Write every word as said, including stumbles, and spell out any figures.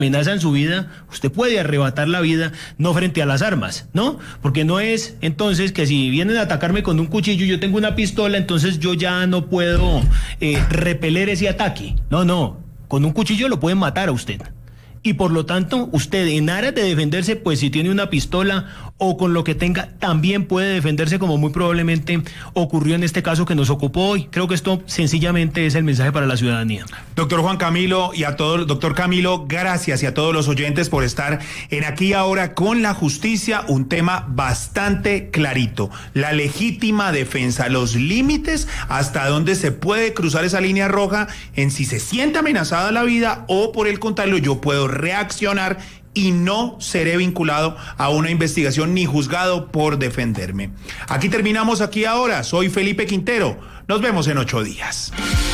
amenazan su vida, usted puede arrebatar la vida, no frente a las armas, ¿no? Porque no es entonces que si vienen a atacarme con un cuchillo, yo tengo una pistola, entonces yo ya no puedo eh, repeler ese ataque. No, no, con un cuchillo lo pueden matar a usted. Y por lo tanto, usted en aras de defenderse, pues si tiene una pistola o con lo que tenga, también puede defenderse, como muy probablemente ocurrió en este caso que nos ocupó hoy. Creo que esto sencillamente es el mensaje para la ciudadanía. Doctor Juan Camilo y a todos, doctor Camilo, gracias y a todos los oyentes por estar en Aquí y Ahora con la Justicia, un tema bastante clarito, la legítima defensa, los límites hasta dónde se puede cruzar esa línea roja en si se siente amenazada la vida o por el contrario yo puedo reaccionar y no seré vinculado a una investigación ni juzgado por defenderme. Aquí terminamos Aquí Ahora. Soy Felipe Quintero. Nos vemos en ocho días.